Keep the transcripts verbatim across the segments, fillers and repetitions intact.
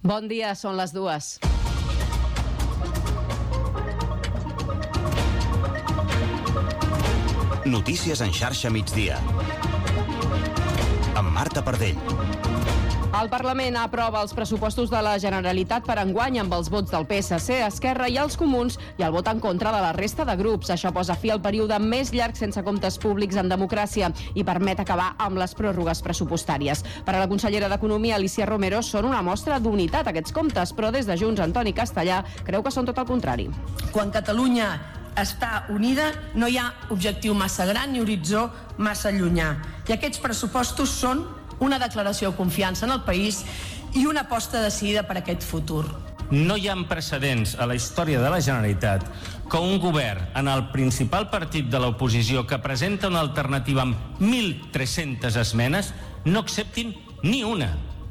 Bon dia, són les dues. Notícies en xarxa migdia. Amb Marta Pardell. El Parlament aprova els pressupostos de la Generalitat per enguany amb els vots del P S C, Esquerra i els Comuns i el vot en contra de la resta de grups. Això posa fi al període més llarg sense comptes públics en democràcia i permet acabar amb les pròrrogues pressupostàries. Per a la consellera d'Economia, Alícia Romero, són una mostra d'unitat aquests comptes, però des de Junts, Antoni Castellà creu que són tot el contrari. Quan Catalunya està unida, no hi ha objectiu massa gran ni horitzó massa llunyà. I aquests pressupostos són una declaració de confiança en el país i una aposta decidida per aquest futur. No hi ha precedents a la història de la Generalitat que un govern en el principal partit de l'oposició que presenta una alternativa amb mil tres-centes esmenes no acceptin ni una.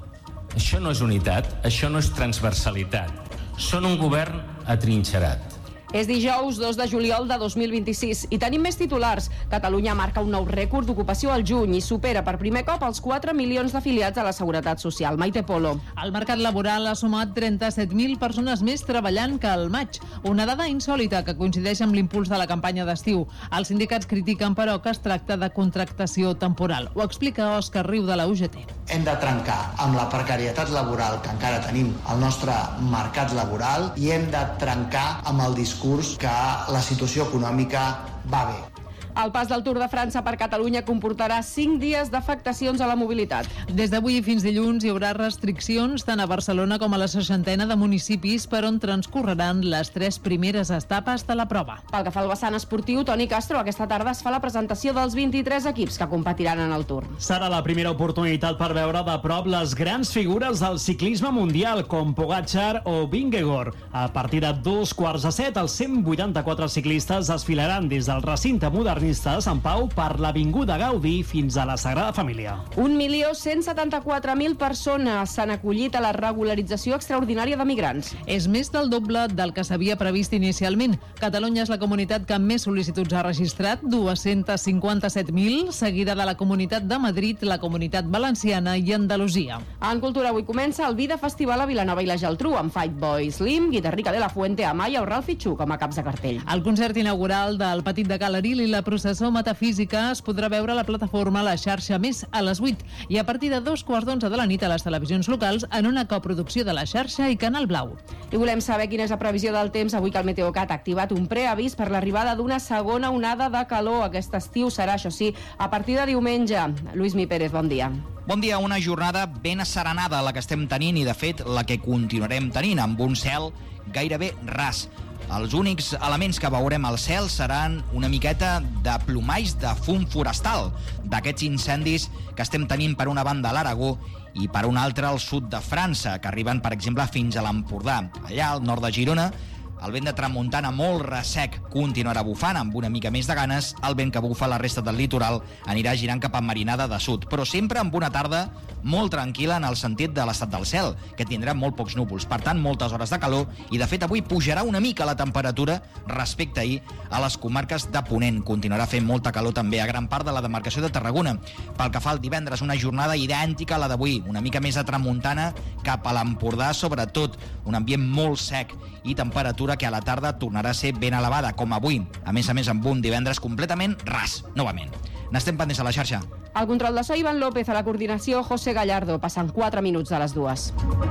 Això no és unitat, això no és transversalitat. Són un govern atrinxerat. És dijous dos de juliol de dos mil vint-i-sis i tenim més titulars. Catalunya marca un nou rècord d'ocupació al juny i supera per primer cop els quatre milions d'afiliats a la Seguretat Social. Maite Polo. El mercat laboral ha sumat trenta-set mil persones més treballant que al maig, una dada insòlita que coincideix amb l'impuls de la campanya d'estiu. Els sindicats critiquen, però, que es tracta de contractació temporal. Ho explica Òscar Riu de la U G T. Hem de trencar amb la precarietat laboral que encara tenim al nostre mercat laboral i hem de trencar amb el discurs que la situació econòmica va bé. El pas del Tour de França per Catalunya comportarà cinc dies d'afectacions a la mobilitat. Des d'avui fins dilluns hi haurà restriccions tant a Barcelona com a la seixantena de municipis per on transcorreran les tres primeres etapes de la prova. Pel que fa al vessant esportiu, Toni Castro, aquesta tarda es fa la presentació dels vint-i-tres equips que competiran en el Tour. Serà la primera oportunitat per veure de prop les grans figures del ciclisme mundial com Pogačar o Vingegaard. A partir de dos quarts de set, els cent vuitanta-quatre ciclistes desfilaran des del recinte modern de Sant Pau per l'Avinguda Gaudí fins a la Sagrada Família. Un milió cent setanta-quatre mil persones s'han acollit a la regularització extraordinària de migrants. És més del doble del que s'havia previst inicialment. Catalunya és la comunitat que més sol·licituds ha registrat, dos-cents cinquanta-set mil, seguida de la Comunitat de Madrid, la Comunitat Valenciana i Andalusia. En cultura avui comença el Vida Festival a Vilanova i la Geltrú amb Fight Boy Slim, Guitarrica de la Fuente, Amaya o Ralph Fichu com a caps de cartell. El concert inaugural del Petit de Calaril i la processó metafísica es podrà veure a la plataforma La Xarxa Més a les vuit i a partir de dos quarts d'onze de la nit a les televisions locals en una coproducció de La Xarxa i Canal Blau. I volem saber quina és la previsió del temps avui que el Meteocat ha activat un preavís per l'arribada d'una segona onada de calor. Aquest estiu serà, això sí, a partir de diumenge. Lluís Mi Pérez, bon dia. Bon dia, una jornada ben asserenada la que estem tenint i, de fet, la que continuarem tenint, amb un cel gairebé ras. Els únics elements que veurem al cel seran una miqueta de plomalls de fum forestal, d'aquests incendis que estem tenint per una banda a l'Aragó i per una altra al sud de França, que arriben, per exemple, fins a l'Empordà. Allà, al nord de Girona, el vent de tramuntana molt ressec continuarà bufant amb una mica més de ganes. El vent que bufa a la resta del litoral anirà girant cap a Marinada de Sud, però sempre amb una tarda molt tranquil·la en el sentit de l'estat del cel, que tindrà molt pocs núvols, per tant moltes hores de calor, i de fet avui pujarà una mica la temperatura respecte a ahir a les comarques de Ponent. Continuarà fent molta calor també a gran part de la demarcació de Tarragona. Pel que fa al divendres, una jornada idèntica a la d'avui, una mica més de tramuntana cap a l'Empordà, sobretot un ambient molt sec i temperatura que a la tarda tornarà a ser ben elevada, com avui, a més a més amb un divendres completament ras, novament. N'estem pendents a la xarxa. Al control de so, Ivan López, a la coordinació, José Gallardo. Passen quatre minuts de les dues.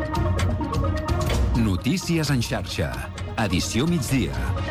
Notícies en xarxa. Edició migdia.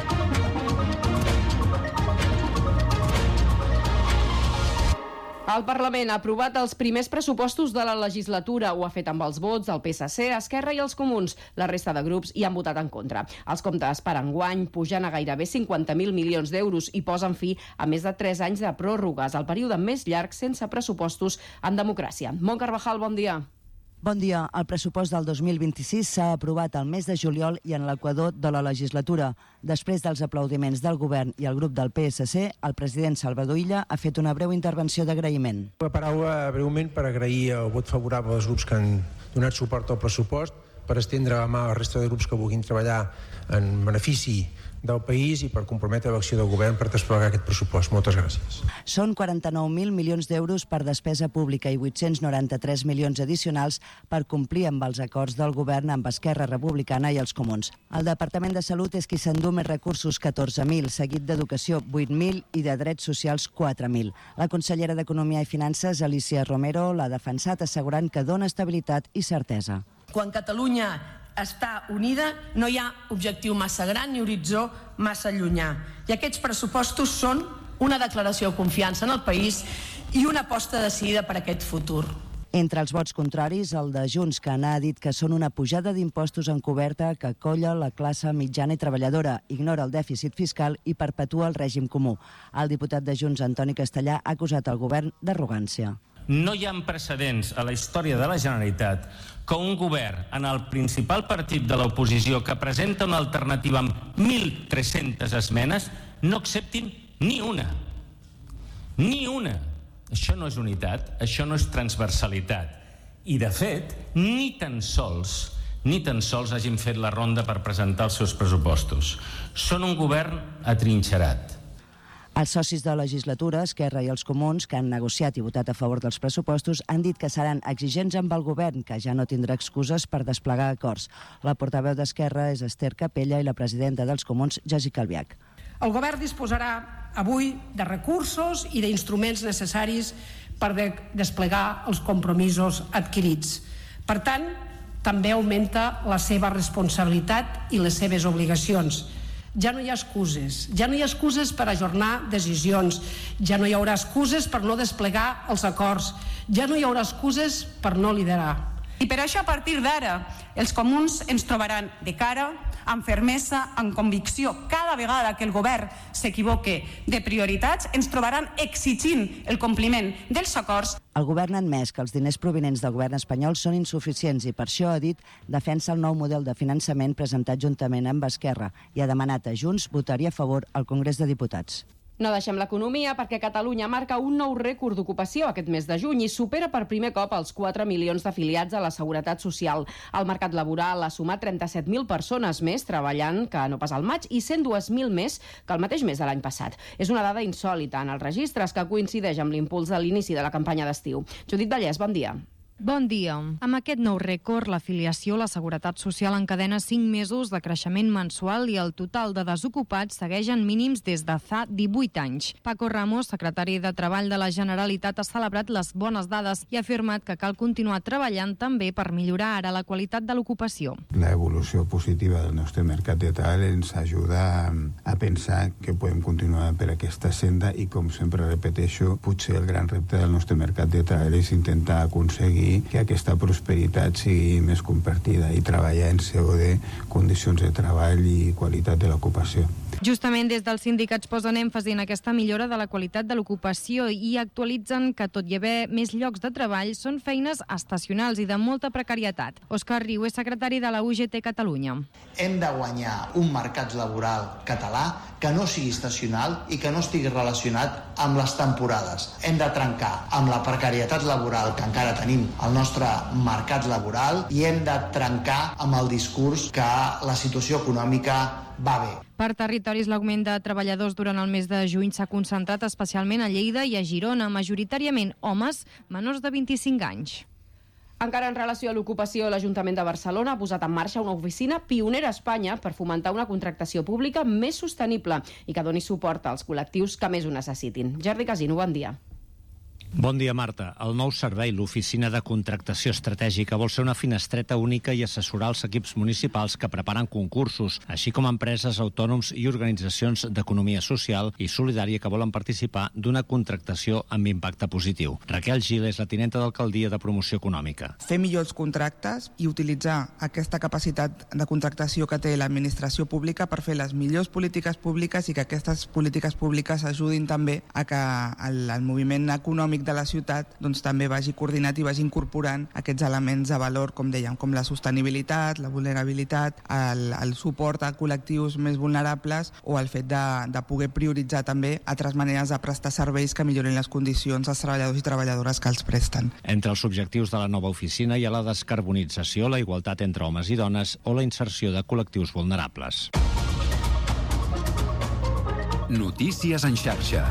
El Parlament ha aprovat els primers pressupostos de la legislatura. Ho ha fet amb els vots del P S C, Esquerra i els Comuns. La resta de grups hi han votat en contra. Els comptes per enguany pugen a gairebé cinquanta mil milions d'euros i posen fi a més de tres anys de pròrrogues, el període més llarg sense pressupostos en democràcia. Mont Carvajal, bon dia. Bon dia. El pressupost del dos mil vint-i-sis s'ha aprovat el mes de juliol i en l'equador de la legislatura. Després dels aplaudiments del govern i el grup del P S C, el president Salvador Illa ha fet una breu intervenció d'agraïment. Una paraula breument per agrair el vot favorable als grups que han donat suport al pressupost, per estendre la mà a la resta de grups que vulguin treballar en benefici del país i per comprometre l'acció del govern per desplegar aquest pressupost. Moltes gràcies. Són quaranta-nou mil milions d'euros per despesa pública i vuit-cents noranta-tres milions addicionals per complir amb els acords del govern amb Esquerra Republicana i els Comuns. El Departament de Salut és qui s'endú més recursos, catorze mil, seguit d'Educació, vuit mil, i de Drets Socials, quatre mil. La consellera d'Economia i Finances, Alicia Romero, l'ha defensat assegurant que dona estabilitat i certesa. Quan Catalunya està unida, no hi ha objectiu massa gran ni horitzó massa llunyà. I aquests pressupostos són una declaració de confiança en el país i una aposta decidida per aquest futur. Entre els vots contraris, el de Junts, que n'ha dit que són una pujada d'impostos encoberta que colla la classe mitjana i treballadora, ignora el dèficit fiscal i perpetua el règim comú. El diputat de Junts, Antoni Castellà, ha acusat el govern d'arrogància. No hi ha precedents a la història de la Generalitat que un govern en el principal partit de l'oposició que presenta una alternativa amb mil tres-centes esmenes no acceptin ni una. Ni una. Això no és unitat, això no és transversalitat. I, de fet, ni tan sols, ni tan sols hagin fet la ronda per presentar els seus pressupostos. Són un govern atrinxerat. Els socis de legislatura, Esquerra i els Comuns, que han negociat i votat a favor dels pressupostos, han dit que seran exigents amb el govern, que ja no tindrà excuses per desplegar acords. La portaveu d'Esquerra és Esther Capella i la presidenta dels Comuns, Jéssica Albiach. El govern disposarà avui de recursos i d'instruments necessaris per de desplegar els compromisos adquirits. Per tant, també augmenta la seva responsabilitat i les seves obligacions. Ja no hi ha excuses, ja no hi ha excuses per ajornar decisions, ja no hi haurà excuses per no desplegar els acords, ja no hi haurà excuses per no liderar. I per això, a partir d'ara, els comuns ens trobaran de cara, amb fermesa, amb convicció. Cada vegada que el govern s'equivoque de prioritats, ens trobaran exigint el compliment dels acords. El govern ha admès que els diners provinents del govern espanyol són insuficients i per això, ha dit, defensa el nou model de finançament presentat juntament amb Esquerra i ha demanat a Junts votar-hi a favor al Congrés de Diputats. No deixem l'economia perquè Catalunya marca un nou rècord d'ocupació aquest mes de juny i supera per primer cop els quatre milions d'afiliats a la Seguretat Social. El mercat laboral ha sumat trenta-set mil persones més treballant que no pas al maig i cent dos mil més que el mateix mes de l'any passat. És una dada insòlita en els registres que coincideix amb l'impuls de l'inici de la campanya d'estiu. Judit Vallès, bon dia. Bon dia. Amb aquest nou rècord, l'afiliació a la Seguretat Social encadena cinc mesos de creixement mensual i el total de desocupats segueix en mínims des de fa divuit anys. Paco Ramos, secretari de Treball de la Generalitat, ha celebrat les bones dades i ha afirmat que cal continuar treballant també per millorar ara la qualitat de l'ocupació. La evolució positiva del nostre mercat de treball ens ajuda a pensar que podem continuar per aquesta senda i, com sempre repeteixo, potser el gran repte del nostre mercat de treball és intentar aconseguir que aquesta prosperitat sigui més compartida i treballar en seu de condicions de treball i qualitat de l'ocupació. Justament des dels sindicats posen èmfasi en aquesta millora de la qualitat de l'ocupació i actualitzen que, tot i haver més llocs de treball, són feines estacionals i de molta precarietat. Òscar Riu és secretari de la U G T Catalunya. Hem de guanyar un mercat laboral català que no sigui estacional i que no estigui relacionat amb les temporades. Hem de trencar amb la precarietat laboral que encara tenim al nostre mercat laboral i hem de trencar amb el discurs que la situació econòmica va bé. Per territoris, l'augment de treballadors durant el mes de juny s'ha concentrat especialment a Lleida i a Girona, majoritàriament homes menors de vint-i-cinc anys. Encara en relació a l'ocupació, l'Ajuntament de Barcelona ha posat en marxa una oficina pionera a Espanya per fomentar una contractació pública més sostenible i que doni suport als col·lectius que més ho necessitin. Jordi Casino, bon dia. Bon dia, Marta. El nou servei, l'Oficina de Contractació Estratègica, vol ser una finestreta única i assessorar els equips municipals que preparen concursos, així com empreses, autònoms i organitzacions d'economia social i solidària que volen participar d'una contractació amb impacte positiu. Raquel Gil és la tinenta d'alcaldia de Promoció Econòmica. Fer millors contractes i utilitzar aquesta capacitat de contractació que té l'administració pública per fer les millors polítiques públiques i que aquestes polítiques públiques ajudin també a que el, el moviment econòmic de la ciutat doncs, també vagi coordinat i vagi incorporant aquests elements de valor, com dèiem, com la sostenibilitat, la vulnerabilitat, el, el suport a col·lectius més vulnerables o el fet de, de poder prioritzar també altres maneres de prestar serveis que millorin les condicions dels treballadors i treballadores que els presten. Entre els objectius de la nova oficina hi ha la descarbonització, la igualtat entre homes i dones o la inserció de col·lectius vulnerables. Notícies en xarxa.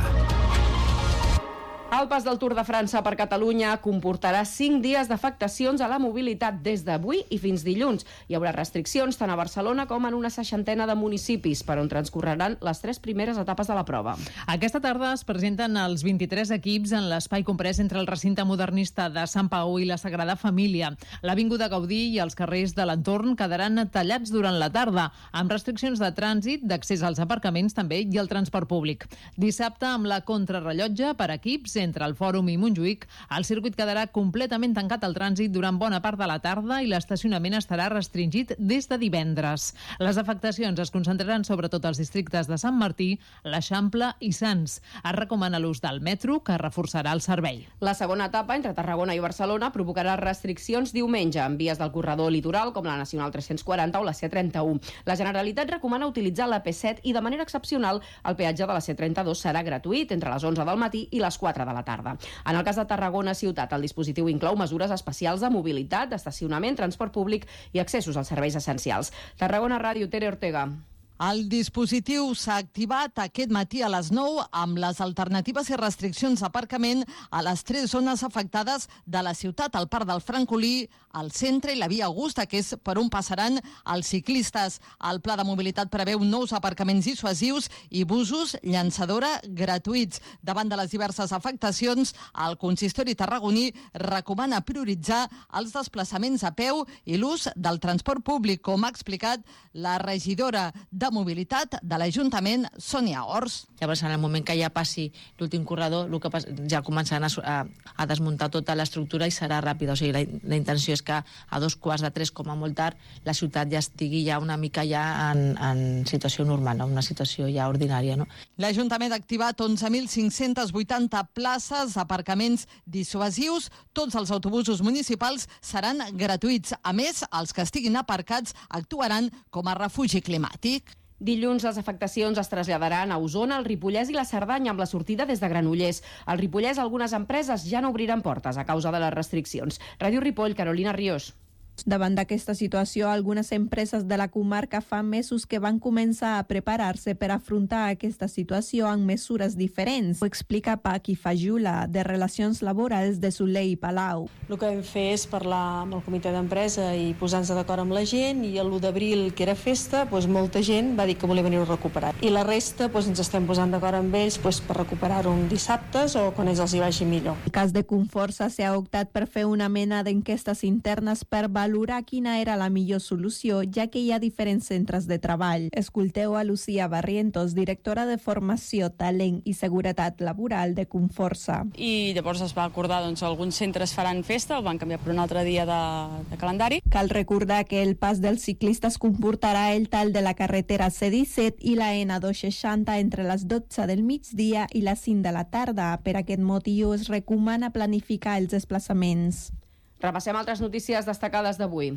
El pas del Tour de França per Catalunya comportarà cinc dies d'afectacions a la mobilitat des d'avui i fins dilluns. Hi haurà restriccions tant a Barcelona com en una seixantena de municipis, per on transcorreran les tres primeres etapes de la prova. Aquesta tarda es presenten els vint-i-tres equips en l'espai comprès entre el recinte modernista de Sant Pau i la Sagrada Família. L'Avinguda Gaudí i els carrers de l'entorn quedaran tallats durant la tarda, amb restriccions de trànsit, d'accés als aparcaments també i al transport públic. Dissabte, amb la contrarrellotge per equips entre el Fòrum i Montjuïc, el circuit quedarà completament tancat al trànsit durant bona part de la tarda i l'estacionament estarà restringit des de divendres. Les afectacions es concentraran sobretot als districtes de Sant Martí, l'Eixample i Sants. Es recomana l'ús del metro, que reforçarà el servei. La segona etapa, entre Tarragona i Barcelona, provocarà restriccions diumenge en vies del corredor litoral, com la Nacional tres-cents quaranta o la C trenta-u. La Generalitat recomana utilitzar la P set i, de manera excepcional, el peatge de la C trenta-dos serà gratuït entre les onze del matí i les quatre de la tarda. En el cas de Tarragona ciutat, el dispositiu inclou mesures especials de mobilitat, d'estacionament, transport públic i accessos als serveis essencials. Tarragona Ràdio, Tere Ortega. El dispositiu s'ha activat aquest matí a les nou amb les alternatives i restriccions d'aparcament a les tres zones afectades de la ciutat, el Parc del Francolí, el centre i la Via Augusta, que és per on passaran els ciclistes. El pla de mobilitat preveu nous aparcaments dissuasius i busos llançadora gratuïts. Davant de les diverses afectacions, el consistori tarragoní recomana prioritzar els desplaçaments a peu i l'ús del transport públic, com ha explicat la regidora de mobilitat de l'Ajuntament, Sònia Ors. Llavors, en el moment que ja passi l'últim corredor, el que pas, ja començaran a, a, a desmuntar tota l'estructura i serà ràpid. O sigui, la, la intenció és que a dos quarts de tres, com a molt tard, la ciutat ja estigui ja una mica ja en, en situació normal, no? Una situació ja ordinària. No? L'Ajuntament ha activat onze mil cinc-cents vuitanta places d'aparcaments dissuasius. Tots els autobusos municipals seran gratuïts. A més, els que estiguin aparcats actuaran com a refugi climàtic. Dilluns les afectacions es traslladaran a Osona, el Ripollès i la Cerdanya amb la sortida des de Granollers. Al Ripollès algunes empreses ja no obriran portes a causa de les restriccions. Ràdio Ripoll, Carolina Ríos. Davant d'aquesta situació, algunes empreses de la comarca fa mesos que van començar a preparar-se per afrontar aquesta situació amb mesures diferents. Ho explica Paqui Fajula, de Relacions Laborals de Soler i Palau. El que vam fer és parlar amb el comitè d'empresa i posar-nos d'acord amb la gent, i l'u d'abril, que era festa, doncs molta gent va dir que volia venir a recuperar. I la resta doncs ens estem posant d'acord amb ells doncs, per recuperar-ho en dissabtes o quan ells els hi vagi millor. En el cas de Conforça s'ha optat per fer una mena d'enquestes internes per valorar quina era la millor solució, ja que hi ha diferents centres de treball. Escolteu a Lucía Barrientos, directora de Formació, Talent i Seguretat Laboral de Conforça. I llavors es va acordar, doncs, alguns centres faran festa, el van canviar per un altre dia de, de calendari. Cal recordar que el pas dels ciclistes comportarà el tall de la carretera C disset i la N dos seixanta entre les dotze del migdia i les cinc de la tarda. Per aquest motiu es recomana planificar els desplaçaments. Repassem altres notícies destacades d'avui.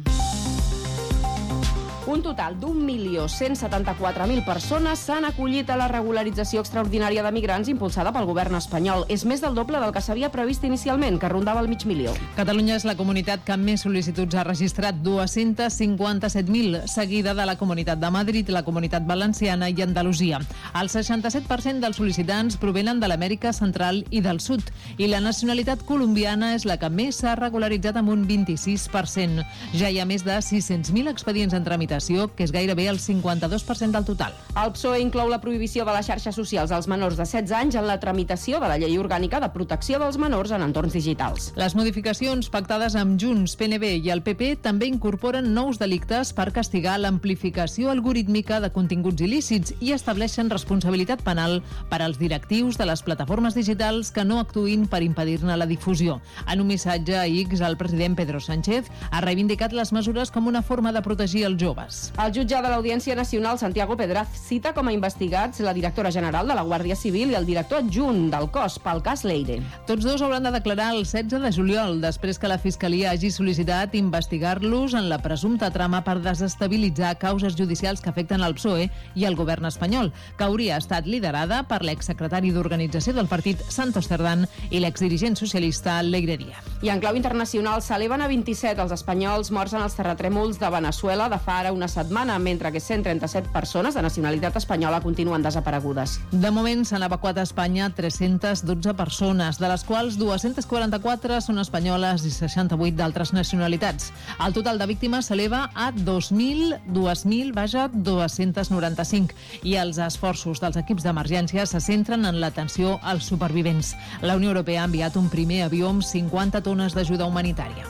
Un total d'un milió cent setanta-quatre mil persones s'han acollit a la regularització extraordinària de migrants impulsada pel govern espanyol. És més del doble del que s'havia previst inicialment, que rondava el mig milió. Catalunya és la comunitat que més sol·licituds ha registrat, dos-cents cinquanta-set mil, seguida de la Comunitat de Madrid, la Comunitat Valenciana i Andalusia. El seixanta-set per cent dels sol·licitants provenen de l'Amèrica Central i del Sud, i la nacionalitat colombiana és la que més s'ha regularitzat amb un vint-i-sis per cent. Ja hi ha més de sis-cents mil expedients en tramitació, que és gairebé el cinquanta-dos per cent del total. El P S O E inclou la prohibició de les xarxes socials als menors de setze anys en la tramitació de la Llei Orgànica de Protecció dels Menors en entorns digitals. Les modificacions pactades amb Junts, P N B i el P P també incorporen nous delictes per castigar l'amplificació algorítmica de continguts il·lícits i estableixen responsabilitat penal per als directius de les plataformes digitals que no actuïn per impedir-ne la difusió. En un missatge a X, el president Pedro Sánchez ha reivindicat les mesures com una forma de protegir els joves. El jutge de l'Audiència Nacional, Santiago Pedraz, cita com a investigats la directora general de la Guàrdia Civil i el director adjunt del cos pel cas Leire. Tots dos hauran de declarar el setze de juliol, després que la Fiscalia hagi sol·licitat investigar-los en la presumpta trama per desestabilitzar causes judicials que afecten el P S O E i el govern espanyol, que hauria estat liderada per l'exsecretari d'Organització del partit, Santos Cerdán, i l'exdirigent socialista, Leire Díaz. I en clau internacional s'eleven a vint-i-set els espanyols morts en els terratrèmols de Veneçuela de fa ara una setmana, mentre que cent trenta-set persones de nacionalitat espanyola continuen desaparegudes. De moment s'han evacuat a Espanya tres-centes dotze persones, de les quals dues-centes quaranta-quatre són espanyoles i seixanta-vuit d'altres nacionalitats. El total de víctimes s'eleva a dos mil, dos mil, vaja, dos-cents noranta-cinc, i els esforços dels equips d'emergència se centren en l'atenció als supervivents. La Unió Europea ha enviat un primer avió amb cinquanta tones d'ajuda humanitària.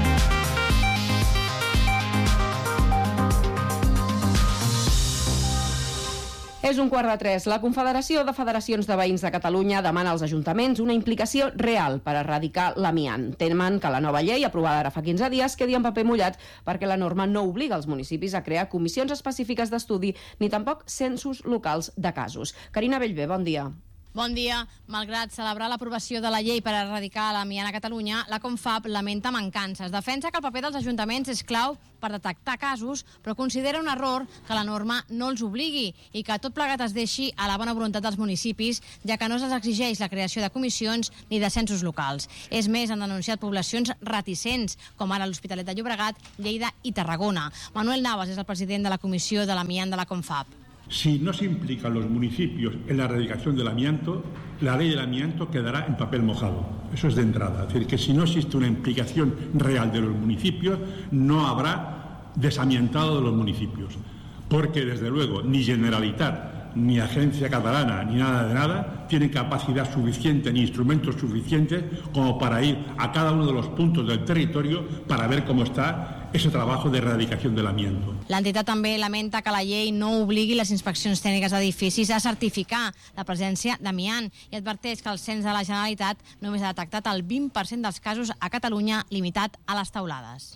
És un quart de tres. La Confederació de Federacions de Veïns de Catalunya demana als ajuntaments una implicació real per erradicar l'amiant. Temen que la nova llei, aprovada ara fa quinze dies, quedi en paper mullat perquè la norma no obliga els municipis a crear comissions específiques d'estudi ni tampoc censos locals de casos. Carina Bellver, bon dia. Bon dia. Malgrat celebrar l'aprovació de la llei per erradicar l'amiant a Catalunya, la Confab lamenta mancances. Defensa que el paper dels ajuntaments és clau per detectar casos, però considera un error que la norma no els obligui i que tot plegat es deixi a la bona voluntat dels municipis, ja que no se'ls exigeix la creació de comissions ni de censos locals. És més, han denunciat poblacions reticents, com ara l'Hospitalet de Llobregat, Lleida i Tarragona. Manuel Navas és el president de la Comissió de l'Amiant de la Confab. Si no se implican los municipios en la erradicación del amianto, la ley del amianto quedará en papel mojado. Eso es de entrada. Es decir, que si no existe una implicación real de los municipios, no habrá desamiantado de los municipios. Porque, desde luego, ni Generalitat, ni Agencia Catalana, ni nada de nada, tienen capacidad suficiente ni instrumentos suficientes como para ir a cada uno de los puntos del territorio para ver cómo está ese trabajo de erradicación del amianto. L'entitat també lamenta que la llei no obligui les inspeccions tècniques d'edificis a certificar la presència d'amiant i adverteix que el cens de la Generalitat només ha detectat el vint per cent dels casos a Catalunya, limitat a les teulades.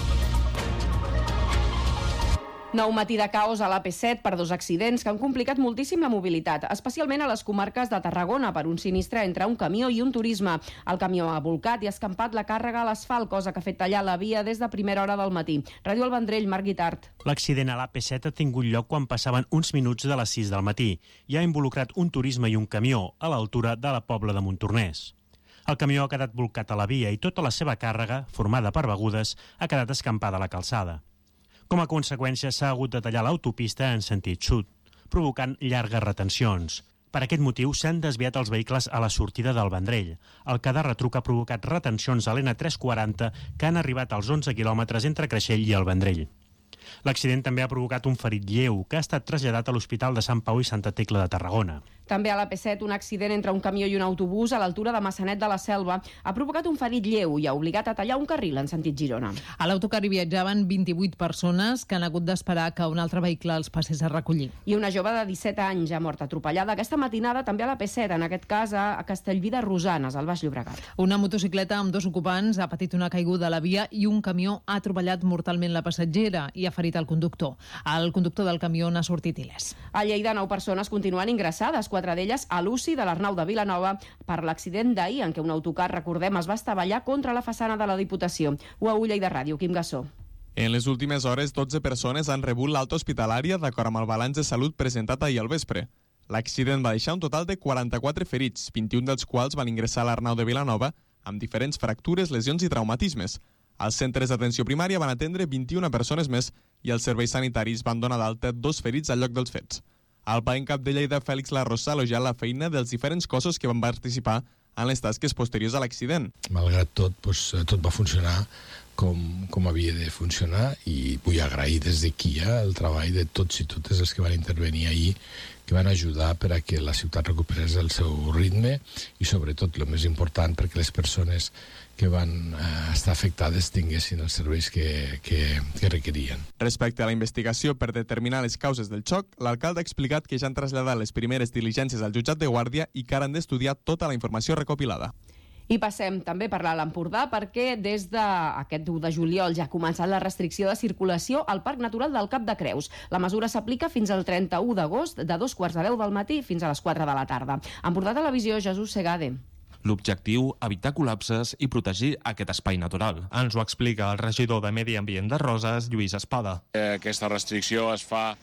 Nou matí de caos a l'A P set per dos accidents que han complicat moltíssim la mobilitat, especialment a les comarques de Tarragona per un sinistre entre un camió i un turisme. El camió ha bolcat i ha escampat la càrrega a l'asfalt, cosa que ha fet tallar la via des de primera hora del matí. Ràdio El Vendrell, Marc Guitart. L'accident a l'A P set ha tingut lloc quan passaven uns minuts de les sis del matí i ha involucrat un turisme i un camió a l'altura de la Pobla de Montornès. El camió ha quedat bolcat a la via i tota la seva càrrega, formada per begudes, ha quedat escampada a la calçada. Com a conseqüència, s'ha hagut de tallar l'autopista en sentit sud, provocant llargues retencions. Per aquest motiu, s'han desviat els vehicles a la sortida del Vendrell. El que de retruc ha provocat retencions a l'N tres quaranta que han arribat als onze quilòmetres entre Creixell i el Vendrell. L'accident també ha provocat un ferit lleu que ha estat traslladat a l'Hospital de Sant Pau i Santa Tecla de Tarragona. També a l'A P set, un accident entre un camió i un autobús a l'altura de Massanet de la Selva ha provocat un ferit lleu i ha obligat a tallar un carril en sentit Girona. A l'autocar hi viatjaven vint-i-vuit persones que han hagut d'esperar que un altre vehicle els passés a recollir. I una jove de disset anys ha mort atropellada aquesta matinada també a l'A P set, en aquest cas a Castellví de Rosanes, al Baix Llobregat. Una motocicleta amb dos ocupants ha patit una caiguda a la via i un camió ha atropellat mortalment la passatgera i ha ferit el conductor. El conductor del camió n'ha sortit il·lès. A Lleida, nou persones continuen ingressades, quatre d'elles a l'U C I de l'Arnau de Vilanova per l'accident d'ahir en què un autocar, recordem, es va estavellar contra la façana de la Diputació. U A U Lleida Ràdio, Quim Gassó. En les últimes hores, dotze persones han rebut l'alta hospitalària d'acord amb el balanç de salut presentat ahir al vespre. L'accident va deixar un total de quaranta-quatre ferits, vint-i-un dels quals van ingressar a l'Arnau de Vilanova amb diferents fractures, lesions i traumatismes. Els centres d'atenció primària van atendre vint-i-una persones més i els serveis sanitaris van donar d'alta dos ferits al lloc dels fets. El pla en cap de Lleida, Fèlix Larrosa, ha elogiat la feina dels diferents cossos que van participar en les tasques posteriors a l'accident. Malgrat tot, doncs, tot va funcionar com, com havia de funcionar i vull agrair des d'aquí eh, el treball de tots i totes els que van intervenir ahir, que van ajudar per a que la ciutat recuperés el seu ritme i, sobretot, el més important, perquè les persones que van eh, estar afectades tinguessin els serveis que, que, que requerien. Respecte a la investigació per determinar les causes del xoc, l'alcalde ha explicat que ja han traslladat les primeres diligències al jutjat de Guàrdia i que ara han d'estudiar tota la informació recopilada. I passem també a parlar a l'Empordà perquè des d'aquest u de juliol ja ha començat la restricció de circulació al Parc Natural del Cap de Creus. La mesura s'aplica fins al trenta-u d'agost, de dos quarts de deu del matí fins a les quatre de la tarda. Empordà Televisió, Jesús Segade. L'objectiu, evitar col·lapses i protegir aquest espai natural. Ens ho explica el regidor de Medi Ambient de Roses, Lluís Espada. Aquesta restricció es fa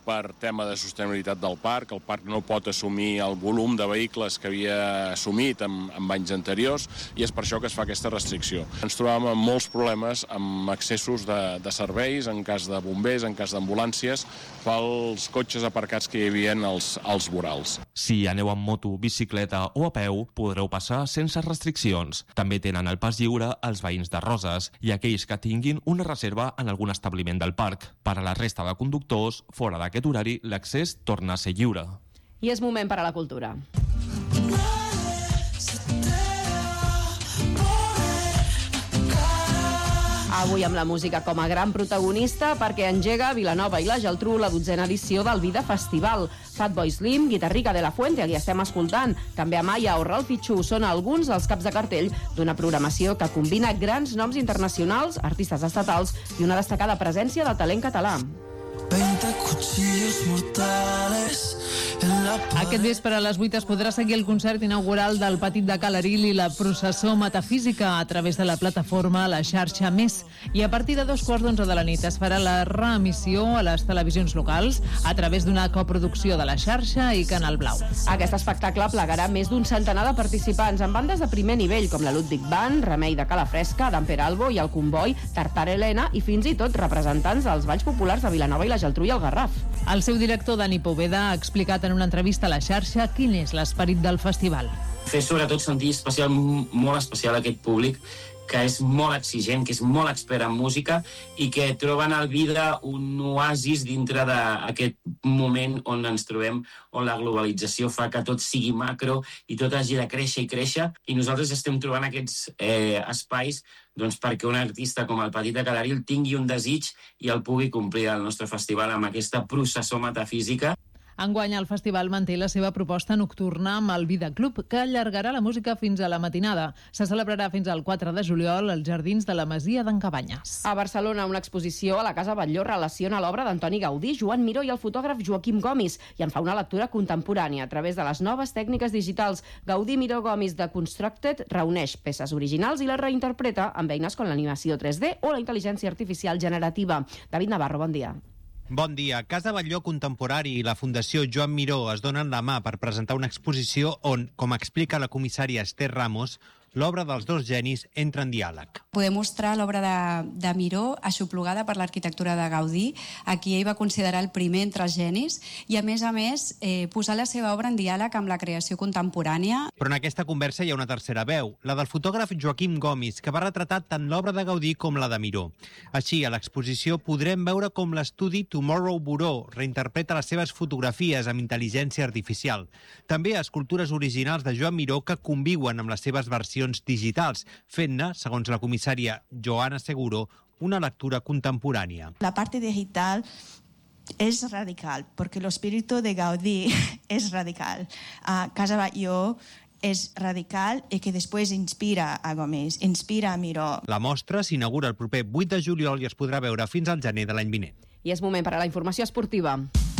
per tema de sostenibilitat del parc. El parc no pot assumir el volum de vehicles que havia assumit en, en anys anteriors i és per això que es fa aquesta restricció. Ens trobàvem amb molts problemes amb accessos de, de serveis, en cas de bombers, en cas d'ambulàncies, pels cotxes aparcats que hi havia als, als vorals. Si aneu amb moto, bicicleta o a peu, podreu passar sense restriccions. També tenen el pas lliure els veïns de Roses i aquells que tinguin una reserva en algun establiment del parc. Per a la resta de conductors, fora d'aquest horari, l'accés torna a ser lliure. I és moment per a la cultura. Avui amb la música com a gran protagonista perquè engega Vilanova i la Geltrú la dotzena edició del Vida Festival. Fatboy Slim, Guitarrica de la Fuente, aquí estem escoltant. També Amaya o Ralphie Chu són alguns dels caps de cartell d'una programació que combina grans noms internacionals, artistes estatals i una destacada presència de talent català. Aquest vespre a les vuit es podrà seguir el concert inaugural del Petit de Calaril i la processó metafísica a través de la plataforma La Xarxa Més. I a partir de dos quarts d'onze de la nit es farà la reemissió a les televisions locals a través d'una coproducció de La Xarxa i Canal Blau. Aquest espectacle plegarà més d'un centenar de participants amb bandes de primer nivell com la Ludwig Band, Remei de Calafresca, Dan Peralbo i el Comboi, Tartar Helena i fins i tot representants dels balls populars de Vilanova i la Geltrú i el Garraf. El seu director, Dani Poveda, ha explicat en una entrevista a La Xarxa quin és l'esperit del festival. Fer sobretot sentir especial, molt especial aquest públic que és molt exigent, que és molt expert en música i que troben al Vida un oasis dintre d'aquest moment on ens trobem, on la globalització fa que tot sigui macro i tot hagi de créixer i créixer. I nosaltres estem trobant aquests eh, espais doncs, perquè un artista com el Petit de Calaril tingui un desig i el pugui complir al nostre festival amb aquesta processó metafísica. Enguany el festival manté la seva proposta nocturna amb el Vida Club, que allargarà la música fins a la matinada. Se celebrarà fins al quatre de juliol als jardins de la Masia d'en Cabanyes. A Barcelona, una exposició a la Casa Batlló relaciona l'obra d'Antoni Gaudí, Joan Miró i el fotògraf Joaquim Gomis i en fa una lectura contemporània a través de les noves tècniques digitals. Gaudí Miró Gomis de Constructed reuneix peces originals i les reinterpreta amb eines com l'animació tres D o la intel·ligència artificial generativa. David Navarro, bon dia. Bon dia. Casa Batlló Contemporani i la Fundació Joan Miró es donen la mà per presentar una exposició on, com explica la comissària Esther Ramos, l'obra dels dos genis entra en diàleg. Podem mostrar l'obra de, de Miró aixoplugada per l'arquitectura de Gaudí, a qui ell va considerar el primer entre els genis, i a més a més eh, posar la seva obra en diàleg amb la creació contemporània. Però en aquesta conversa hi ha una tercera veu, la del fotògraf Joaquim Gomis, que va retratar tant l'obra de Gaudí com la de Miró. Així, a l'exposició podrem veure com l'estudi Tomorrow Bureau reinterpreta les seves fotografies amb intel·ligència artificial. També escultures originals de Joan Miró que conviuen amb les seves versions digitals, fent-ne, segons la comissària Joana Seguro, una lectura contemporània. La parte digital es radical, porque el espíritu de Gaudí es radical. Uh, Casa Batlló és radical i que després inspira a Gomis, inspira a Miró. La mostra s'inaugura el proper vuit de juliol i es podrà veure fins al gener de l'any vinent. I és moment per a la informació esportiva.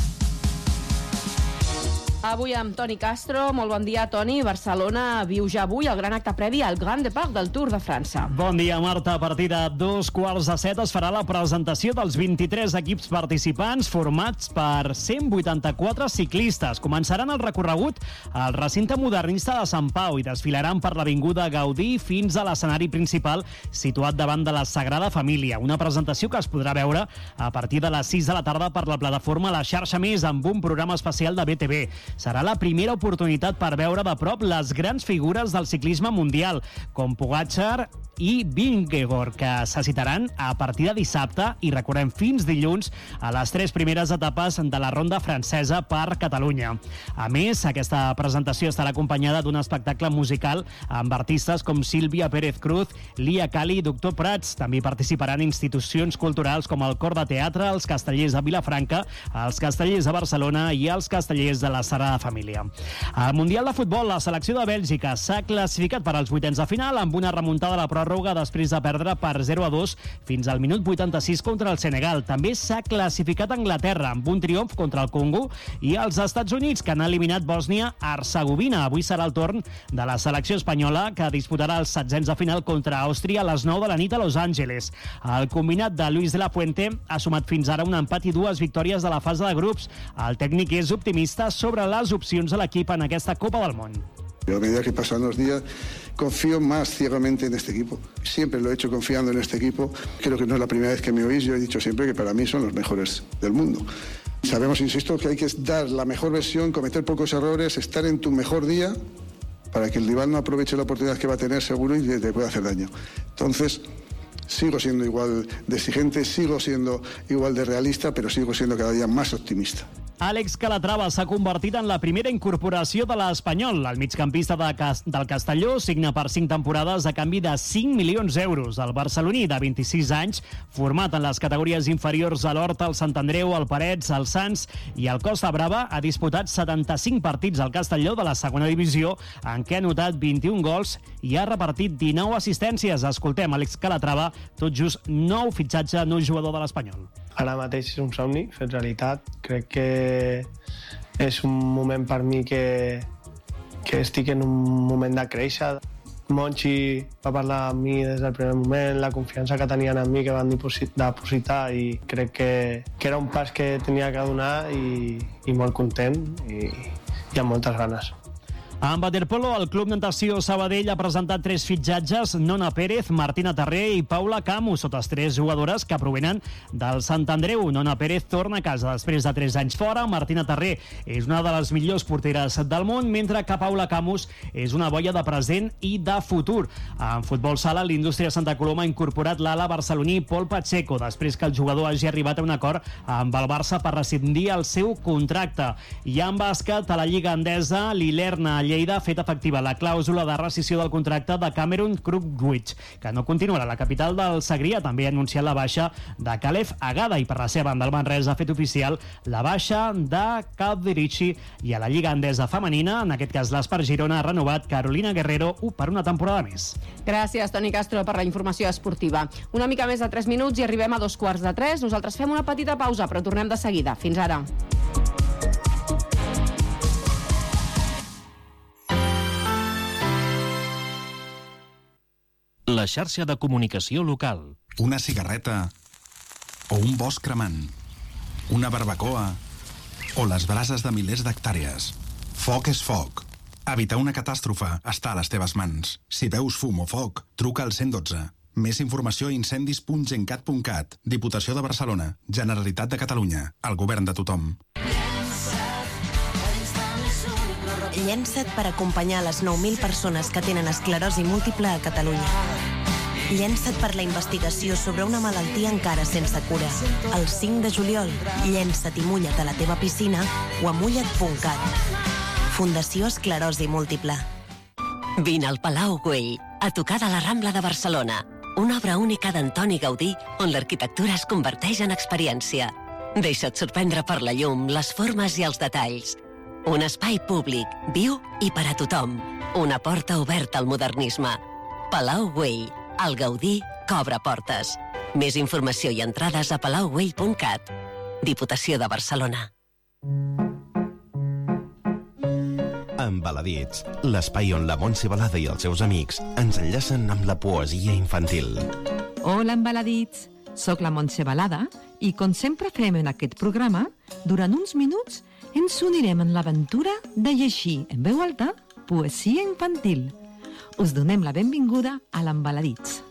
Avui amb Toni Castro. Molt bon dia, Toni. Barcelona viu ja avui el gran acte previ al Grand Depart del Tour de França. Bon dia, Marta. A partir de dos quarts de set es farà la presentació dels vint-i-tres equips participants formats per cent vuitanta-quatre ciclistes. Començaran el recorregut al recinte modernista de Sant Pau i desfilaran per l'avinguda Gaudí fins a l'escenari principal situat davant de la Sagrada Família. Una presentació que es podrà veure a partir de les sis de la tarda per la plataforma La Xarxa Més amb un programa especial de B T V. Serà la primera oportunitat per veure de prop les grans figures del ciclisme mundial, com Pogačar i Vingegaard, que se citaran a partir de dissabte i recordem fins dilluns a les tres primeres etapes de la ronda francesa per Catalunya. A més, aquesta presentació estarà acompanyada d'un espectacle musical amb artistes com Sílvia Pérez Cruz, Lia Cali i Doctor Prats. També participaran institucions culturals com el Cor de Teatre, els Castellers de Vilafranca, els Castellers de Barcelona i els Castellers de la Cerdanya. Sagrada Família. Al Mundial de Futbol, la selecció de Bèlgica s'ha classificat per als vuitens de final amb una remuntada a la pròrroga després de perdre per zero a dos fins al minut vuitanta-sis contra el Senegal. També s'ha classificat Anglaterra amb un triomf contra el Congo i els Estats Units, que han eliminat Bòsnia-Hercegovina. Avui serà el torn de la selecció espanyola, que disputarà els setzents de final contra Àustria a les nou de la nit a Los Angeles. El combinat de Luis de la Fuente ha sumat fins ara un empat i dues victòries de la fase de grups. El tècnic és optimista sobre les opcions de l'equip en aquesta Copa del Món. Yo, a medida que pasan los días, confío más ciegamente en este equipo. Siempre lo he hecho confiando en este equipo. Creo que no es la primera vez que me oís. Yo he dicho siempre que para mí son los mejores del mundo. Sabemos, insisto, que hay que dar la mejor versión, cometer pocos errores, estar en tu mejor día para que el rival no aproveche la oportunidad que va a tener seguro y te pueda hacer daño. Entonces, sigo siendo igual de exigente, sigo siendo igual de realista, pero sigo siendo cada día más optimista. Àlex Calatrava s'ha convertit en la primera incorporació de l'Espanyol. El migcampista de Cas del Castelló signa per cinc temporades a canvi de cinc milions d'euros. El barceloní, de vint-i-sis anys, format en les categories inferiors a l'Horta, el Sant Andreu, el Parets, el Sants i el Costa Brava, ha disputat setanta-cinc partits al Castelló de la segona divisió, en què ha anotat vint-i-un gols i ha repartit dinou assistències. Escoltem Àlex Calatrava, tot just nou fitxatge, nou jugador de l'Espanyol. Ara mateix és un somni fet realitat. Crec que és un moment per mi que, que estic en un moment de créixer. Monchi va parlar amb mi des del primer moment, la confiança que tenien en mi, que van depositar, i crec que, que era un pas que tenia que donar i, i molt content i, i amb moltes ganes. En waterpolo, el Club Natació Sabadell ha presentat tres fitxatges: Nona Pérez, Martina Tarré i Paula Camus, totes tres jugadores que provenen del Sant Andreu. Nona Pérez torna a casa després de tres anys fora. Martina Tarré és una de les millors porteres del món, mentre que Paula Camus és una boia de present i de futur. En futbol sala, l'Indústria Santa Coloma ha incorporat l'ala barceloní Pol Pacheco, després que el jugador hagi arribat a un acord amb el Barça per rescindir el seu contracte. I en bàsquet, a la Lliga Endesa, l'Ilerna Lleida ha fet efectiva la clàusula de rescissió del contracte de Cameron Krugwich, que no continuarà a la capital del Segrià. També ha anunciat la baixa de Calef Agada i, per la seva banda, el Manresa ha fet oficial la baixa de Calverici. I a la Lliga Endesa femenina, en aquest cas l'Espar Girona, ha renovat Carolina Guerrero per una temporada més. Gràcies, Toni Castro, per la informació esportiva. Una mica més de tres minuts i arribem a dos quarts de tres. Nosaltres fem una petita pausa, però tornem de seguida. Fins ara. La xarxa de comunicació local. Una cigarreta o un bosc cremant, una barbacoa o les brases de milers d'hectàrees. Foc és foc. Evitar una catàstrofe està a les teves mans. Si veus fum o foc, truca al cent dotze. Més informació a incendis punt gencat punt cat. Diputació de Barcelona. Generalitat de Catalunya. El govern de tothom. Llença't per acompanyar les nou mil persones que tenen esclerosi múltiple a Catalunya. Llença't per la investigació sobre una malaltia encara sense cura. El cinc de juliol, llença't i mulla't a la teva piscina o a mulla't punt cat. Fundació Esclerosi Múltiple. Vine al Palau Güell, a tocar de la Rambla de Barcelona. Una obra única d'Antoni Gaudí, on l'arquitectura es converteix en experiència. Deixa't sorprendre per la llum, les formes i els detalls. Un espai públic, viu i per a tothom. Una porta oberta al modernisme. Palau Güell, el Gaudí que obre portes. Més informació i entrades a palau güell punt cat. Diputació de Barcelona. Embaladits, l'espai on la Montse Balada i els seus amics ens enllacen amb la poesia infantil. Hola, Embaladits. Soc la Montse Balada i, com sempre fem en aquest programa, durant uns minuts ens unirem en l'aventura de llegir en veu alta poesia infantil. Us donem la benvinguda a l'Embaladits.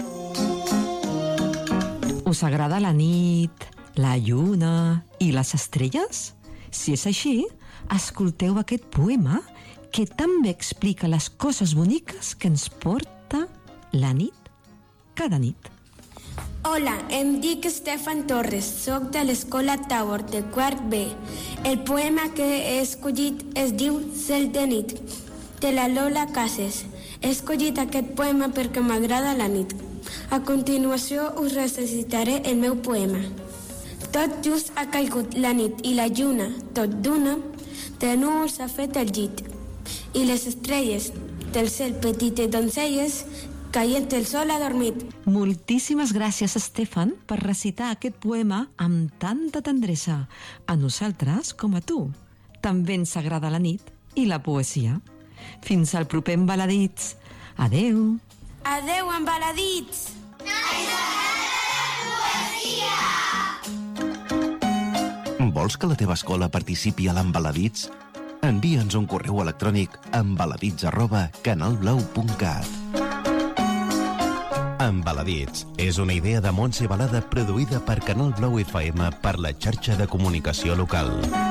Us agrada la nit, la lluna i les estrelles? Si és així, escolteu aquest poema que també explica les coses boniques que ens porta la nit, cada nit. Hola, em dic Stefan Torres, soc de l'Escola Tabor de quart B. El poema que he escollit es diu Cel de nit, de la Lola Cases. He escollit aquest poema perquè m'agrada la nit. A continuació us recitaré el meu poema. Tot just ha caigut la nit i la lluna, tot d'una, de núvols s'ha fet el llit, i les estrelles del cel petites doncelles caient el sol adormit. Moltíssimes gràcies, Estefan, per recitar aquest poema amb tanta tendresa. A nosaltres, com a tu, també ens agrada la nit i la poesia. Fins al proper Embaladits. Adeu. Adeu, Embaladits. Vols que la teva escola participi a l'Embaladits? Envia'ns un correu electrònic a embaladits arroba canalblau punt cat. Embaladits és una idea de Montse Balada produïda per Canal Blau F M per la xarxa de comunicació local.